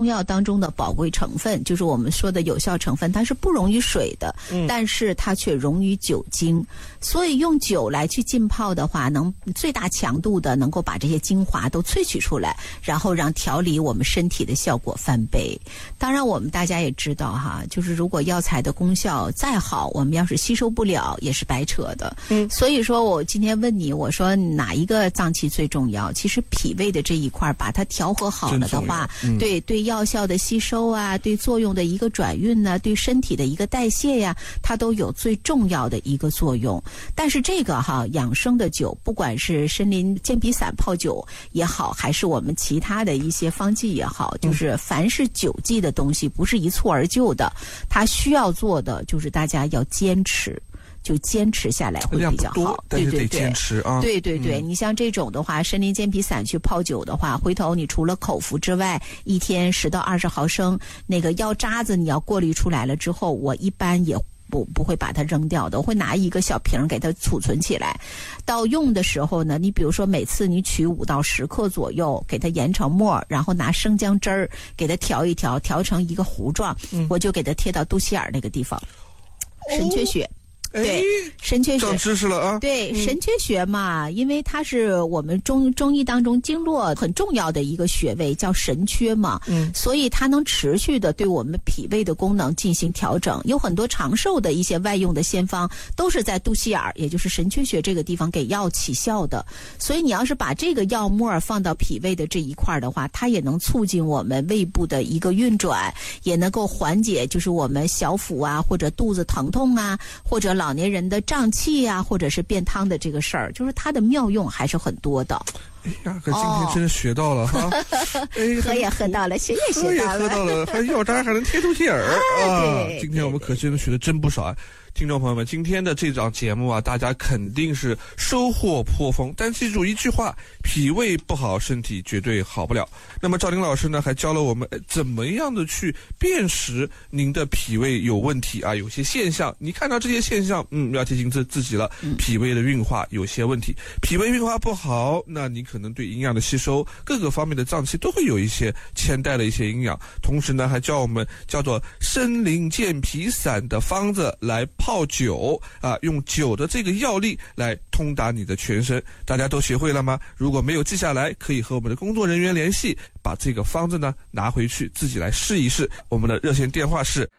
药当中的宝贵成分，就是我们说的有效成分，它是不溶于水的，但是它却溶于酒精，所以用酒来去浸泡的话，能最大强度的能够把这些精华都萃取出来，然后让调理我们身体的效果翻倍。当然我们大家也知道哈，就是如果药材的功效再好，我们要是吸收不了也是白扯的。所以说我今天问你，我说哪一个脏器最重要？其实脾胃的这一块把它调和好了的话，对药效的吸收啊，对作用的一个转运呢，对身体的一个代谢呀，它都有最重要的一个作用。但是这个养生的酒，不管是参苓健脾散泡酒也好，还是我们其他的一些方剂也好，就是凡是酒剂的东西不是一蹴而就的，它需要做的就是大家要坚持，就坚持下来会比较好。 但是得坚持啊。 对，你像这种的话，参苓健脾散去泡酒的话，回头你除了口服之外，一天10到20毫升，那个药渣子你要过滤出来了之后，我一般也不会把它扔掉的，我会拿一个小瓶给它储存起来。到用的时候呢，你比如说每次你取5到10克左右，给它研成沫，然后拿生姜汁儿给它调一调，调成一个糊状，我就给它贴到肚脐眼那个地方，神阙穴。对，神阙穴长知识了啊！ 对，神阙穴嘛，因为它是我们中医当中经络很重要的一个穴位，叫神阙嘛，所以它能持续的对我们脾胃的功能进行调整。有很多长寿的一些外用的仙方，都是在肚脐眼，也就是神阙穴这个地方给药起效的。所以你要是把这个药沫放到脾胃的这一块的话，它也能促进我们胃部的一个运转，也能够缓解就是我们小腹啊，或者肚子疼痛啊，或者老年人的胀气啊，或者是便汤的这个事儿，就是它的妙用还是很多的。 哎呀，可今天真是学到了哈！ 喝也喝到了，学也学到了， 喝到了，还药渣还能贴肚脐眼儿啊！今天我们可真的学的真不少啊！听众朋友们，今天的这档节目啊，大家肯定是收获颇丰。但记住一句话，脾胃不好，身体绝对好不了。那么赵林老师呢，还教了我们怎么样的去辨识您的脾胃有问题啊，有些现象，你看到这些现象，要提醒自己了，脾胃的运化有些问题。脾胃运化不好，那你可能对营养的吸收，各个方面的脏器都会有一些牵带的一些营养。同时呢，还教我们叫做参苓健脾散的方子来泡酒啊，用酒的这个药力来通达你的全身。大家都学会了吗？如果没有记下来，可以和我们的工作人员联系，把这个方子呢拿回去自己来试一试。我们的热线电话是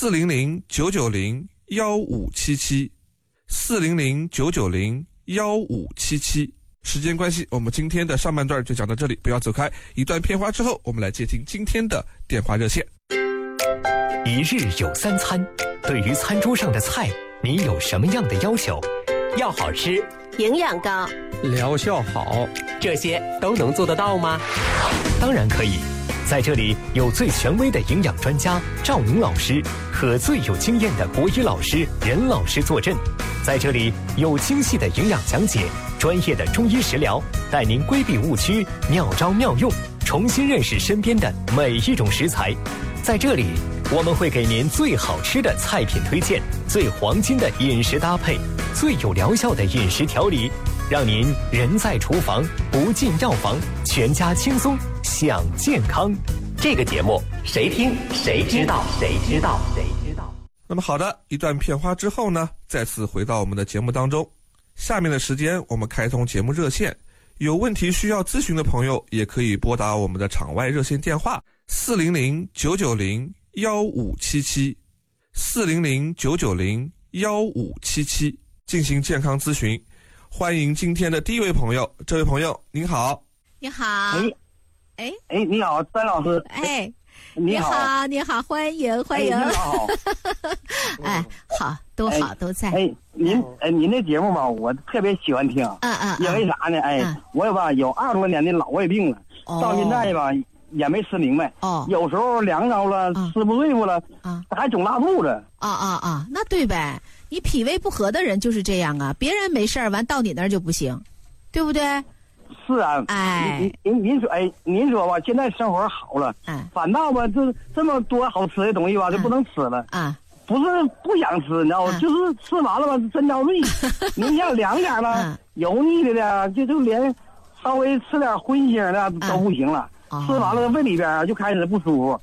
400-990-1577 400-990-1577。时间关系，我们今天的上半段就讲到这里，不要走开。一段片花之后，我们来接听今天的电话热线。 一日有3餐，对于餐桌上的菜，你有什么样的要求？要好吃， 营养高， 疗效好， 这些都能做得到吗？ 当然可以。在这里有最权威的营养专家赵明老师和最有经验的国医老师任老师坐镇。在这里有精细的营养讲解，专业的中医食疗，带您规避误区，妙招妙用，重新认识身边的每一种食材。在这里我们会给您最好吃的菜品推荐，最黄金的饮食搭配，最有疗效的饮食调理，让您人在厨房不进药房，全家轻松享健康。 这个节目谁听谁知道，谁知道谁知道。 那么好的，一段片花之后呢，再次回到我们的节目当中。下面的时间我们开通节目热线，有问题需要咨询的朋友也可以拨打我们的场外热线电话400-990-1577 400-990-1577进行健康咨询。欢迎今天的第一位朋友，这位朋友您好。 你好。 你好，张老师。你好， 你好，欢迎。 你好。 好，都好，都在。 您那节目吧，我特别喜欢听。因为啥呢？我有20多年的老胃病了，到现在吧也没吃明白。有时候凉着了，吃不对付了，还总拉肚子。 那对呗，你脾胃不和的人就是这样啊，别人没事儿，完到你那儿就不行，对不对？ 是啊，您说吧，现在生活好了，反倒吧，这么多好吃的东西吧，就不能吃了不是不想吃，你知道吗？就是吃完了吧，真着腻。您像凉点了，油腻的就连稍微吃点荤腥的都不行了。吃完了胃里边就开始不舒服。